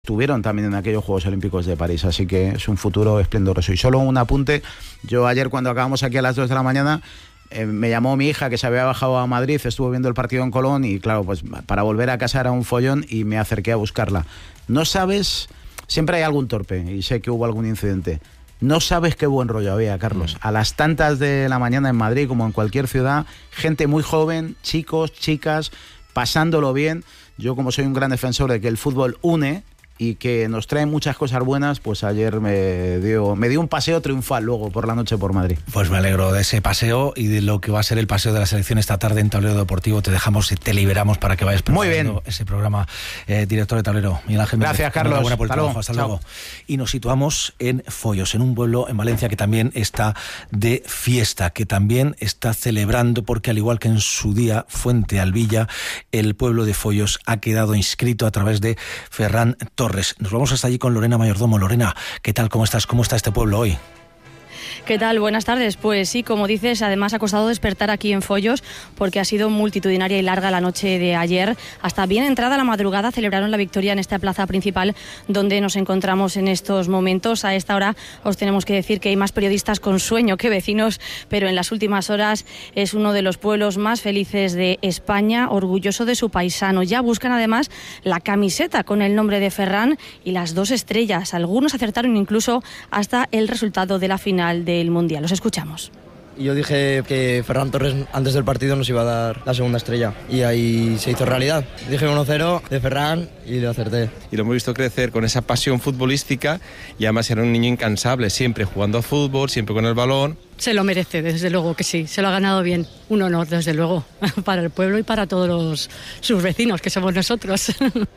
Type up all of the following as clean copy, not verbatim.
estuvieron también en aquellos Juegos Olímpicos de París, así que es un futuro esplendoroso. Y solo un apunte, yo ayer cuando acabamos aquí a las 2 de la mañana, me llamó mi hija que se había bajado a Madrid, estuvo viendo el partido en Colón y claro, pues para volver a casa era un follón y me acerqué a buscarla. No sabes, siempre hay algún torpe y sé que hubo algún incidente. No sabes qué buen rollo había, Carlos. A las tantas de la mañana en Madrid, como en cualquier ciudad, gente muy joven, chicos, chicas, pasándolo bien. Yo, como soy un gran defensor de que el fútbol une y que nos trae muchas cosas buenas, pues ayer me dio un paseo triunfal luego por la noche por Madrid. Pues me alegro de ese paseo y de lo que va a ser el paseo de la selección esta tarde en Tablero Deportivo. Te dejamos y te liberamos para que vayas preparando ese programa. Director de Tablero, Miguel Ángel Méndez. Gracias, Carlos. Enhorabuena por el trabajo. Hasta luego. Y nos situamos en Foios, en un pueblo en Valencia que también está de fiesta, que también está celebrando, porque al igual que en su día Fuente Alvilla, el pueblo de Foios ha quedado inscrito a través de Ferran Torres. Nos vamos hasta allí con Lorena Mayordomo. Lorena, ¿qué tal? ¿Cómo estás? ¿Cómo está este pueblo hoy? ¿Qué tal? Buenas tardes. Pues sí, como dices, además ha costado despertar aquí en Foios porque ha sido multitudinaria y larga la noche de ayer. Hasta bien entrada la madrugada celebraron la victoria en esta plaza principal donde nos encontramos en estos momentos. A esta hora os tenemos que decir que hay más periodistas con sueño que vecinos, pero en las últimas horas es uno de los pueblos más felices de España, orgulloso de su paisano. Ya buscan además la camiseta con el nombre de Ferran y las 2 estrellas. Algunos acertaron incluso hasta el resultado de la final del Mundial. Los escuchamos. Yo dije que Ferran Torres antes del partido nos iba a dar la segunda estrella y ahí se hizo realidad. Dije 1-0 de Ferran y lo acerté. Y lo hemos visto crecer con esa pasión futbolística y además era un niño incansable, siempre jugando a fútbol, siempre con el balón. Se lo merece, desde luego que sí, se lo ha ganado bien. Un honor, desde luego, para el pueblo y para todos sus vecinos, que somos nosotros.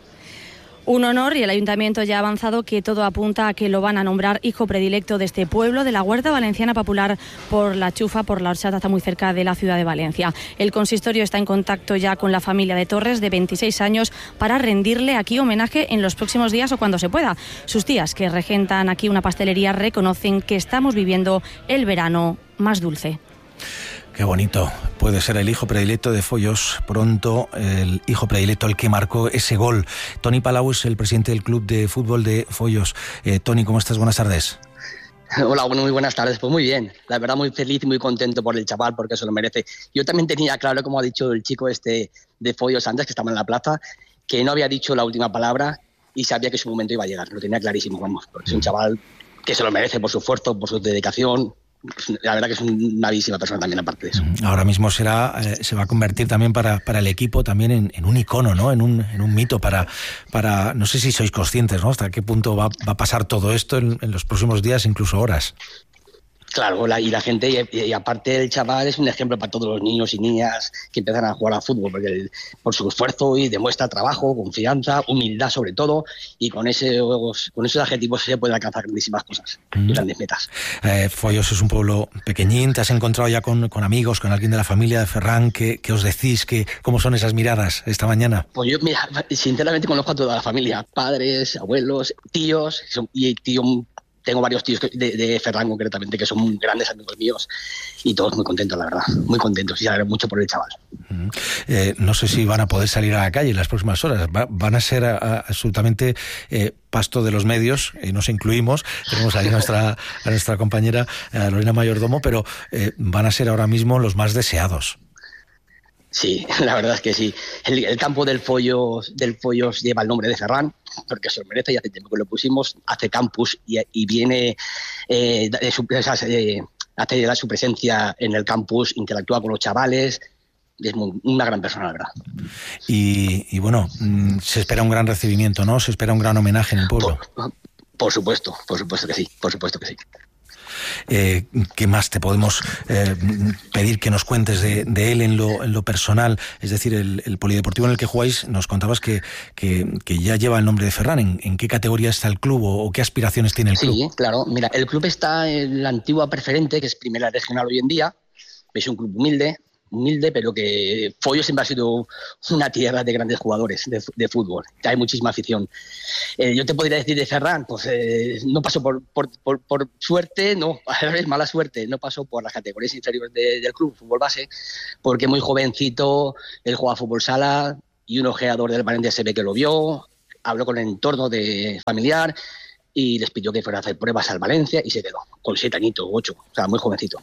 Un honor, y el Ayuntamiento ya ha avanzado que todo apunta a que lo van a nombrar hijo predilecto de este pueblo, de la Huerta Valenciana Popular por la Chufa, por la Horchata, está muy cerca de la ciudad de Valencia. El consistorio está en contacto ya con la familia de Torres, de 26 años, para rendirle aquí homenaje en los próximos días o cuando se pueda. Sus tías, que regentan aquí una pastelería, reconocen que estamos viviendo el verano más dulce. Qué bonito. Puede ser el hijo predilecto de Foios, pronto el hijo predilecto, el que marcó ese gol. Toni Palau es el presidente del club de fútbol de Foios. Toni, ¿cómo estás? Buenas tardes. Hola, muy buenas tardes. Pues muy bien, la verdad muy feliz y muy contento por el chaval porque se lo merece. Yo también tenía claro, como ha dicho el chico de Foios antes, que estaba en la plaza, que no había dicho la última palabra y sabía que su momento iba a llegar. Lo tenía clarísimo, vamos, porque es un chaval que se lo merece por su esfuerzo, por su dedicación. La verdad que es una bellísima persona también, aparte de eso. Ahora mismo se va a convertir también para el equipo también en un icono, ¿no? En un mito para no sé si sois conscientes, ¿no? Hasta qué punto va a pasar todo esto en los próximos días, incluso horas. Claro, y la gente, y aparte el chaval es un ejemplo para todos los niños y niñas que empiezan a jugar a fútbol, porque por su esfuerzo y demuestra trabajo, confianza, humildad sobre todo, y con esos adjetivos se pueden alcanzar grandísimas cosas y grandes metas. Foios es un pueblo pequeñín, ¿te has encontrado ya con amigos, con alguien de la familia de Ferran? ¿Qué os decís? ¿Cómo son esas miradas esta mañana? Pues yo, mira, sinceramente conozco a toda la familia, padres, abuelos, tíos, tengo varios tíos de Ferran concretamente que son muy grandes amigos míos y todos muy contentos, la verdad, muy contentos y se alegran mucho por el chaval. No sé si van a poder salir a la calle en las próximas horas, van a ser absolutamente pasto de los medios, nos incluimos, tenemos ahí a nuestra compañera Lorena Mayordomo, pero van a ser ahora mismo los más deseados. Sí, la verdad es que sí. El campo del Foios lleva el nombre de Ferran, porque se lo merece, y hace tiempo que lo pusimos, hace campus y viene, hace su presencia en el campus, interactúa con los chavales, es una gran persona, la verdad. Y bueno, se espera un gran recibimiento, ¿no? Se espera un gran homenaje en el pueblo. Por supuesto que sí, por supuesto que sí. ¿Qué más te podemos pedir que nos cuentes de él en lo personal? Es decir, el polideportivo en el que jugáis, nos contabas que ya lleva el nombre de Ferran. ¿En qué categoría está el club o qué aspiraciones tiene el club? Sí, claro. Mira, el club está en la antigua Preferente, que es primera regional hoy en día. Es un club humilde, pero que Foios siempre ha sido una tierra de grandes jugadores de fútbol. Hay muchísima afición. Yo te podría decir de Ferran, pues no pasó por suerte, no, es mala suerte, no pasó por las categorías inferiores del club, fútbol base, porque muy jovencito él jugaba fútbol sala y un ojeador del Valencia se ve que lo vio. habló con el entorno familiar y les pidió que fuera a hacer pruebas al Valencia y se quedó, con 7 añitos, 8, o sea, muy jovencito.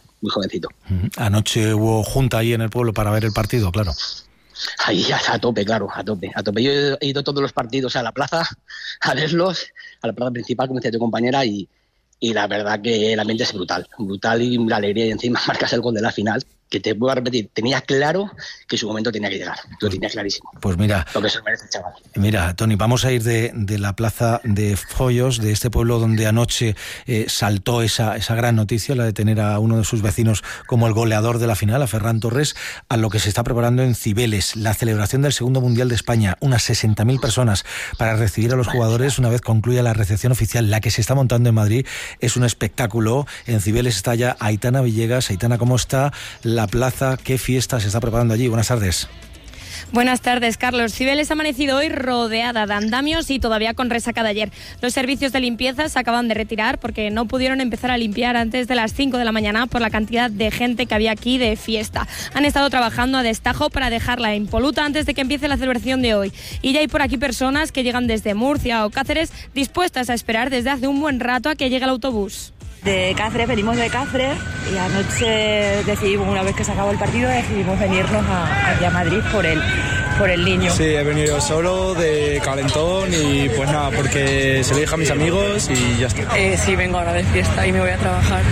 Anoche hubo junta ahí en el pueblo para ver el partido, claro. Ahí a tope, claro, a tope. Yo he ido todos los partidos a la plaza a verlos, a la plaza principal, como decía tu compañera, y la verdad que el ambiente es brutal y la alegría, y encima marcas el gol de la final, que te voy a repetir, tenía claro que su momento tenía que llegar, lo tenía clarísimo. Pues mira, lo que se merece el chaval. Mira, Toni, vamos a ir de la plaza de Foios, de este pueblo donde anoche saltó esa gran noticia, la de tener a uno de sus vecinos como el goleador de la final, a Ferran Torres, a lo que se está preparando en Cibeles, la celebración del segundo Mundial de España, unas 60.000 personas para recibir a los jugadores una vez concluya la recepción oficial, la que se está montando en Madrid. Es un espectáculo. En Cibeles está ya Aitana Villegas. Aitana, ¿cómo está la plaza? ¿Qué fiesta se está preparando allí? Buenas tardes. Buenas tardes, Carlos. Cibeles ha amanecido hoy rodeada de andamios y todavía con resaca de ayer. Los servicios de limpieza se acaban de retirar porque no pudieron empezar a limpiar antes de las 5 de la mañana por la cantidad de gente que había aquí de fiesta. Han estado trabajando a destajo para dejarla impoluta antes de que empiece la celebración de hoy. Y ya hay por aquí personas que llegan desde Murcia o Cáceres dispuestas a esperar desde hace un buen rato a que llegue el autobús. De Cáceres, venimos de Cáceres y anoche decidimos, una vez que se acabó el partido, decidimos venirnos aquí a Madrid por el niño. Sí, he venido solo de calentón y pues nada, porque se lo dije a mis amigos y ya está. Sí, vengo ahora de fiesta y me voy a trabajar.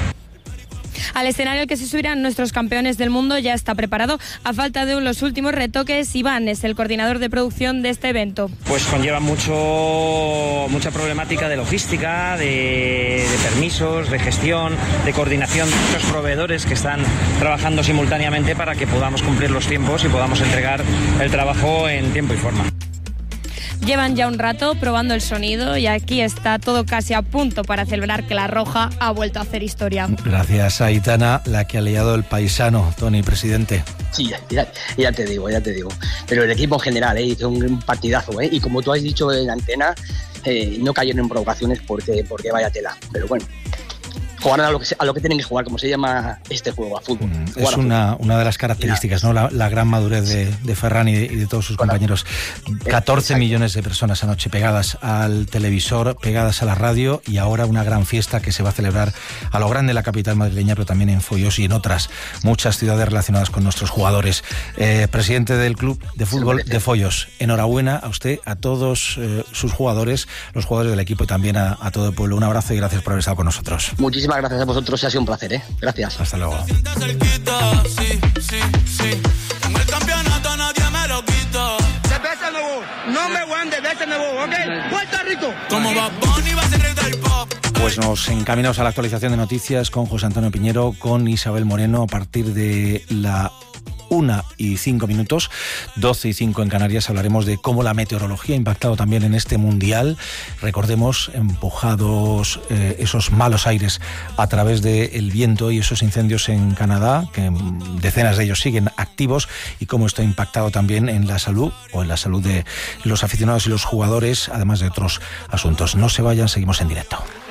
Al escenario al que se subirán nuestros campeones del mundo ya está preparado. A falta de los últimos retoques, Iván es el coordinador de producción de este evento. Pues conlleva mucha problemática de logística, de permisos, de gestión, de coordinación de muchos proveedores que están trabajando simultáneamente para que podamos cumplir los tiempos y podamos entregar el trabajo en tiempo y forma. Llevan ya un rato probando el sonido y aquí está todo casi a punto para celebrar que la Roja ha vuelto a hacer historia. Gracias, Aitana, la que ha liado el paisano, Toni, presidente. Sí, ya te digo. Pero el equipo en general hizo un partidazo, y como tú has dicho en antena, no cayeron en provocaciones porque vaya tela. Pero bueno, jugaron a lo que tienen que jugar, como se llama este juego, a fútbol. Es una de las características, ¿no? La gran madurez de Ferran y de todos sus compañeros. 14 millones de personas anoche pegadas al televisor, pegadas a la radio, y ahora una gran fiesta que se va a celebrar a lo grande en la capital madrileña, pero también en Foios y en otras muchas ciudades relacionadas con nuestros jugadores. Presidente del Club de Fútbol de Foios, enhorabuena a usted, a todos sus jugadores, los jugadores del equipo y también a todo el pueblo. Un abrazo y gracias por haber estado con nosotros. Muchísimas gracias a vosotros, ha sido un placer, Gracias. Hasta luego. El campeonato nadie me lo quita. No me voy a ¿ok? Puerto Rico. Como Bad Bunny va a ser del pop. Pues nos encaminamos a la actualización de noticias con José Antonio Piñero, con Isabel Moreno, a partir de la 1:05, 12:05 en Canarias. Hablaremos de cómo la meteorología ha impactado también en este mundial. Recordemos, empujados esos malos aires a través del viento y esos incendios en Canadá, que decenas de ellos siguen activos, y cómo esto ha impactado también en la salud de los aficionados y los jugadores, además de otros asuntos. No se vayan, seguimos en directo.